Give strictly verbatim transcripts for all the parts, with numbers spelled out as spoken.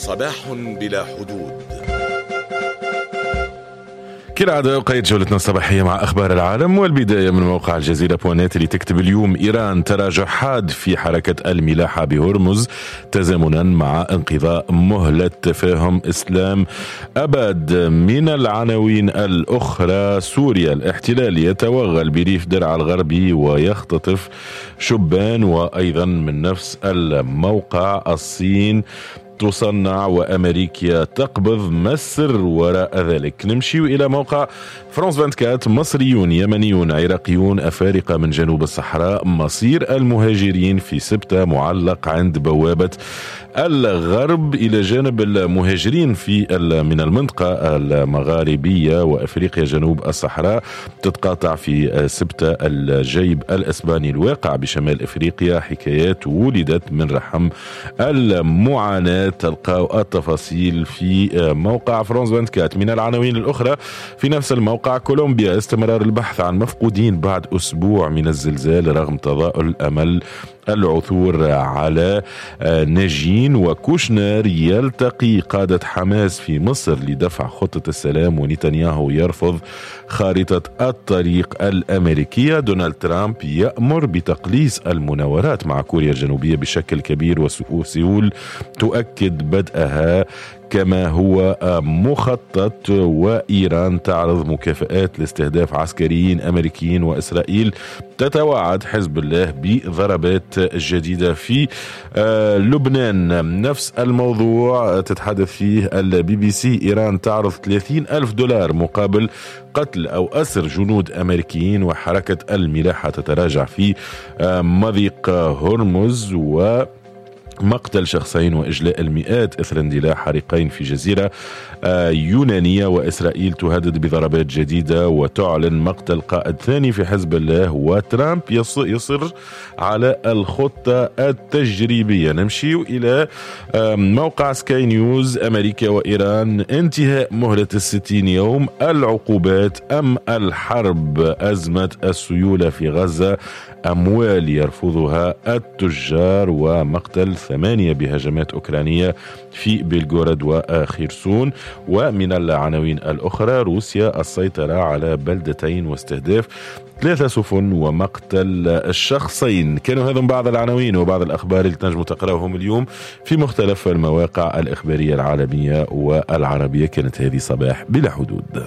صباح بلا حدود. كالعادة قيد جولتنا الصباحية مع أخبار العالم، والبداية من موقع الجزيرة بوانيت اللي تكتب اليوم: إيران تراجع حاد في حركة الملاحة بهرمز تزامنا مع انقضاء مهلة تفاهم إسلام أبد. من العناوين الأخرى: سوريا الاحتلال يتوغل بريف درعا الغربي ويختطف شبان. وأيضا من نفس الموقع: الصين تصنع وأمريكا تقبض، ما السر وراء ذلك؟ نمشي إلى موقع فرانس أربعة وعشرين: مصريون يمنيون عراقيون أفارقة من جنوب الصحراء، مصير المهاجرين في سبتة معلق عند بوابة الغرب. إلى جانب المهاجرين في من المنطقة المغاربية وأفريقيا جنوب الصحراء، تتقاطع في سبتة الجيب الإسباني الواقع بشمال أفريقيا حكايات ولدت من رحم المعاناة. تلقاو التفاصيل في موقع فرانس أربعة وعشرين. من العناوين الأخرى في نفس الموقع: كولومبيا استمرار البحث عن مفقودين بعد أسبوع من الزلزال رغم تضاؤل أمل العثور على ناجين. وكوشنر يلتقي قادة حماس في مصر لدفع خطة السلام، ونتنياهو يرفض خارطة الطريق الأمريكية. دونالد ترامب يأمر بتقليص المناورات مع كوريا الجنوبية بشكل كبير، وسيول تؤكد بدءها كما هو مخطط. وإيران تعرض مكافآت لاستهداف عسكريين أمريكيين، وإسرائيل تتوعد حزب الله بضربات جديدة في لبنان. نفس الموضوع تتحدث فيه البي بي سي: إيران تعرض ثلاثين ألف دولار مقابل قتل أو أسر جنود أمريكيين، وحركة الملاحة تتراجع في مضيق هرمز، و مقتل شخصين وإجلاء المئات إثر اندلاع حريقين في جزيرة يونانية. وإسرائيل تهدد بضربات جديدة وتعلن مقتل قائد ثاني في حزب الله. وترامب يصر على الخطة التجريبية. نمشي إلى موقع سكاي نيوز: أمريكا وإيران انتهاء مهلة الستين يوم، العقوبات أم الحرب؟ أزمة السيولة في غزة، أموال يرفضها التجار، ومقتل ثمانية بهجمات أوكرانية في بلغوراد وخيرسون. ومن العناوين الأخرى: روسيا السيطرة على بلدتين واستهداف ثلاثة سفن ومقتل الشخصين. كانوا هذم بعض العناوين وبعض الأخبار اللي تنجموا تقرأوهم اليوم في مختلف المواقع الإخبارية العالمية والعربية. كانت هذه صباح بلا حدود.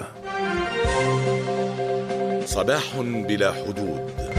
صباح بلا حدود.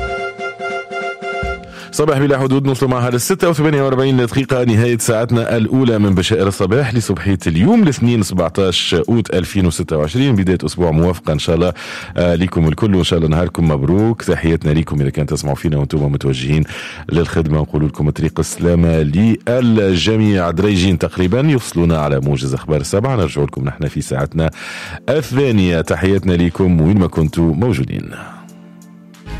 صباح بلا حدود نوصل معها للستة وثمانية وأربعين دقيقة، نهاية ساعتنا الأولى من بشائر الصباح لصبحية اليوم الاثنين سبعتاش أوت ألفين وستة وعشرين، بداية أسبوع موافقة إن شاء الله لكم الكل، وإن شاء الله نهاركم مبروك. تحياتنا لكم إذا كانت تسمعوا فينا وأنتم متوجهين للخدمة، ونقول لكم طريق السلامة للجميع. دريجين تقريبا يفصلونا على موجز أخبار السبعة، نرجع لكم نحن في ساعتنا الثانية. تحياتنا لكم وين ما كنتم موجودين.